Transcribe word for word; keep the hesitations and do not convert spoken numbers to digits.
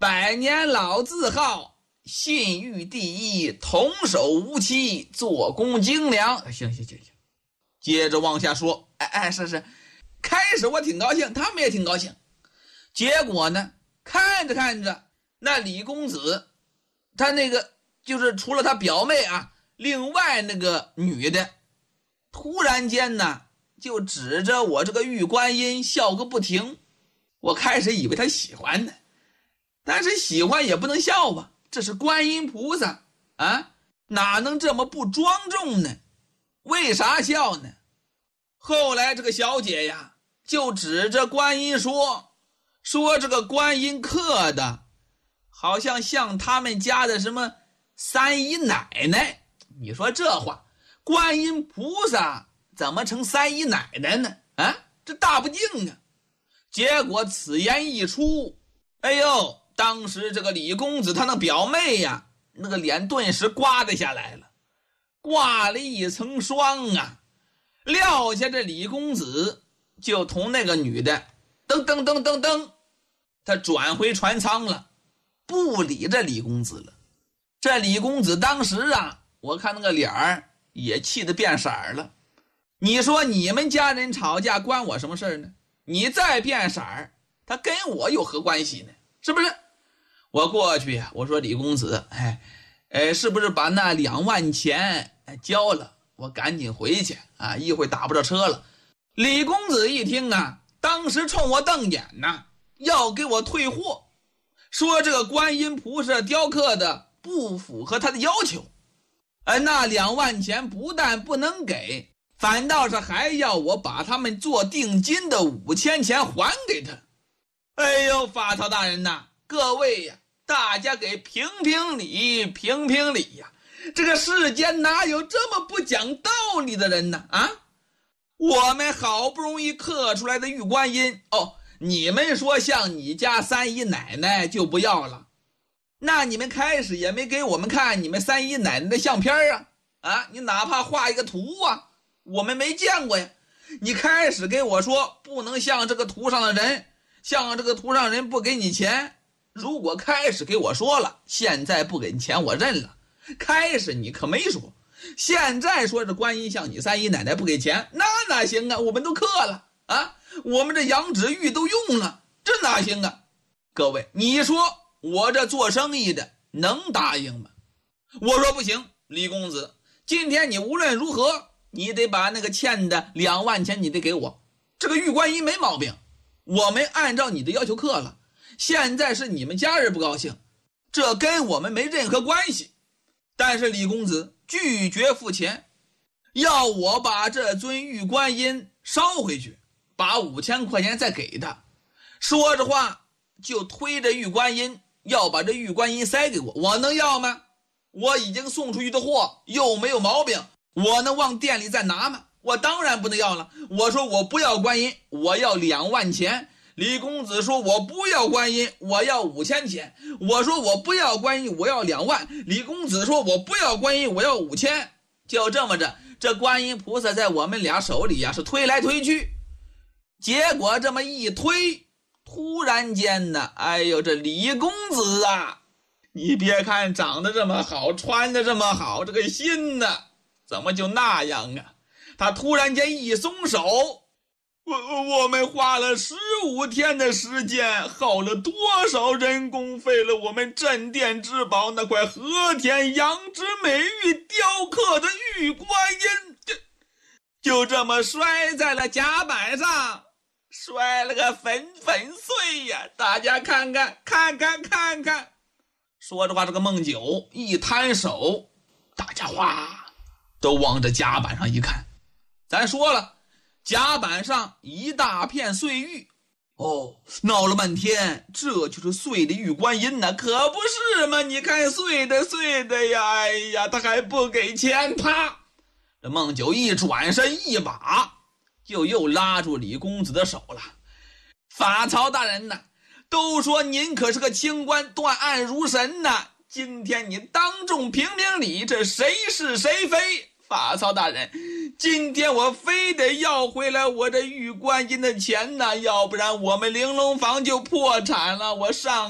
百年老字号，信誉第一，童叟无欺，做工精良。行行行行，接着往下说。哎哎，是是，开始我挺高兴，他们也挺高兴。结果呢，看着看着，那李公子，他那个就是除了他表妹啊，另外那个女的，突然间呢，就指着我这个玉观音笑个不停。我开始以为他喜欢呢，但是喜欢也不能笑吧，这是观音菩萨啊，哪能这么不庄重呢？为啥笑呢？后来这个小姐呀，就指着观音说，说这个观音刻的好像像他们家的什么三姨奶奶。你说这话，观音菩萨怎么成三姨奶奶呢？啊，这大不敬啊！结果此言一出，哎呦，当时这个李公子他那表妹呀，那个脸顿时刮得下来了，挂了一层霜啊。撂下这李公子就同那个女的噔噔噔噔噔，他转回船舱了，不理这李公子了。这李公子当时啊，我看那个脸儿也气得变色了。你说你们家人吵架关我什么事呢？你再变色儿，他跟我有何关系呢？是不是？我过去呀，我说李公子，哎，哎，是不是把那两万钱交了？我赶紧回去啊，一会儿打不着车了。李公子一听啊，当时冲我瞪眼呐，要给我退货，说这个观音菩萨雕刻的不符合他的要求。而那两万钱不但不能给，反倒是还要我把他们做定金的五千钱还给他。哎呦，法曹大人呐，各位呀，大家给评评理，评评理呀！这个世间哪有这么不讲道理的人呢？啊，我们好不容易刻出来的玉观音，哦，你们说像你家三姨奶奶就不要了，那你们开始也没给我们看你们三姨奶奶的相片啊！啊，你哪怕画一个图啊，我们没见过呀。你开始给我说不能像这个图上的人，像这个图上人不给你钱。如果开始给我说了，现在不给你钱我认了。开始你可没说，现在说这观音像你三姨奶奶不给钱，那哪行啊？我们都刻了啊，我们这羊脂玉都用了，这哪行啊？各位，你说我这做生意的能答应吗？我说不行，李公子，今天你无论如何，你得把那个欠的两万钱你得给我。这个玉观音没毛病，我们按照你的要求刻了，现在是你们家人不高兴，这跟我们没任何关系。但是李公子拒绝付钱，要我把这尊玉观音烧回去，把五千块钱再给他。说着话就推着玉观音要把这玉观音塞给我，我能要吗？我已经送出去的货又没有毛病，我能往店里再拿吗？我当然不能要了。我说我不要观音，我要两万钱。李公子说我不要观音，我要五千钱。我说我不要观音，我要两万。李公子说我不要观音，我要五千。就这么着，这观音菩萨在我们俩手里呀是推来推去。结果这么一推，突然间呢，哎呦，这李公子啊，你别看长得这么好，穿得这么好，这个心呢怎么就那样啊？他突然间一松手，我我们花了十五天的时间，耗了多少人工费了我们镇店之宝那块和田羊脂美玉雕刻的玉观音，就就这么摔在了甲板上，摔了个粉粉碎呀！大家看看看看看看。说着话，这个孟九一摊手，大家哗都往这甲板上一看。咱说了，甲板上一大片碎玉，哦，闹了半天，这就是碎的玉观音呢，可不是吗？你看碎的碎的呀，哎呀，他还不给钱，啪！这孟九一转身，一把就又拉住李公子的手了。法曹大人呐，都说您可是个清官，断案如神呐，今天你当众评评理，这谁是谁非？法曹大人，今天我非得要回来我这玉观音的钱呢，要不然我们玲珑坊就破产了。我上